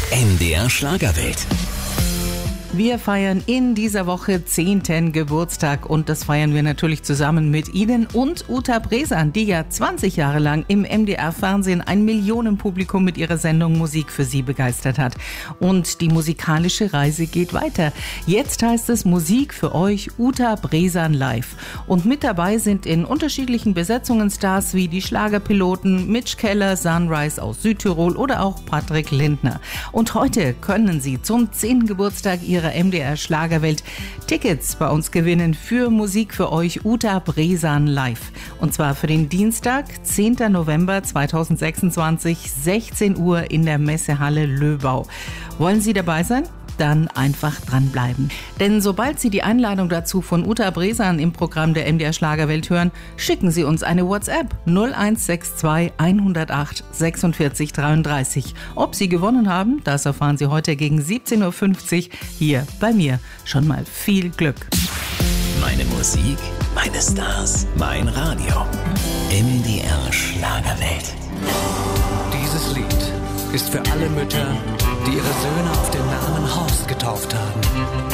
MDR Schlagerwelt. Wir feiern in dieser Woche 10. Geburtstag und das feiern wir natürlich zusammen mit Ihnen und Uta Bresan, die ja 20 Jahre lang im MDR-Fernsehen ein Millionenpublikum mit ihrer Sendung Musik für Sie begeistert hat. Und die musikalische Reise geht weiter. Jetzt heißt es Musik für euch, Uta Bresan live. Und mit dabei sind in unterschiedlichen Besetzungen Stars wie die Schlagerpiloten Mitch Keller, Sunrise aus Südtirol oder auch Patrick Lindner. Und heute können Sie zum 10. Geburtstag Ihrer MDR Schlagerwelt Tickets bei uns gewinnen für Musik für euch, Uta Bresan live. Und zwar für den Dienstag, 10. November 2026, 16 Uhr in der Messehalle Löbau. Wollen Sie dabei sein? Dann einfach dranbleiben. Denn sobald Sie die Einladung dazu von Uta Bresan im Programm der MDR Schlagerwelt hören, schicken Sie uns eine WhatsApp 0162 108 46 33. Ob Sie gewonnen haben, das erfahren Sie heute gegen 17.50 Uhr hier bei mir. Schon mal viel Glück. Meine Musik, meine Stars, mein Radio. MDR Schlagerwelt. Dieses Lied ist für alle Mütter, die ihre Söhne auf den Namen Horst getauft haben.